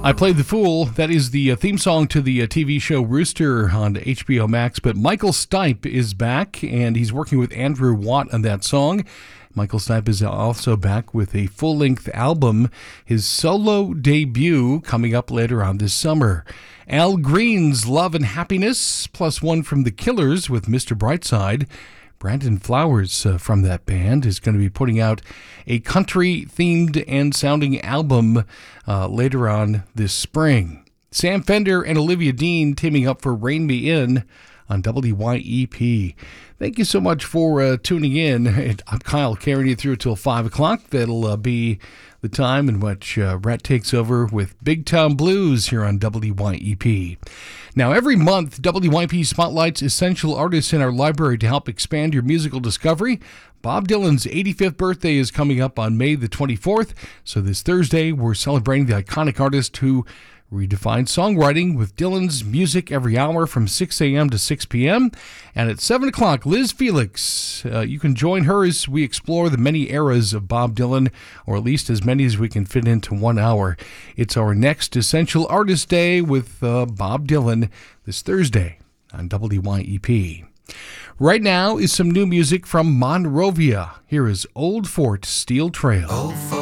I Played the Fool. That is the theme song to the TV show Rooster on HBO Max. But Michael Stipe is back, and he's working with Andrew Watt on that song. Michael Stipe is also back with a full-length album, his solo debut coming up later on this summer. Al Green's Love and Happiness, plus one from The Killers with Mr. Brightside. Brandon Flowers from that band is going to be putting out a country-themed and sounding album later on this spring. Sam Fender and Olivia Dean teaming up for Rein Me In on WYEP. Thank you so much for tuning in. I'm Kyle, carrying you through till 5 o'clock. That'll be the time in which Rhett takes over with Big Town Blues here on WYEP. Now, every month, WYEP spotlights essential artists in our library to help expand your musical discovery. Bob Dylan's 85th birthday is coming up on May the 24th, so this Thursday we're celebrating the iconic artist who redefined songwriting with Dylan's music every hour from 6 a.m. to 6 p.m. And at 7 o'clock, Liz Felix. You can join her as we explore the many eras of Bob Dylan, or at least as many as we can fit into 1 hour. It's our next Essential Artist Day with Bob Dylan this Thursday on WYEP. Right now is some new music from Monrovia. Here is Old Fort Steel Trail.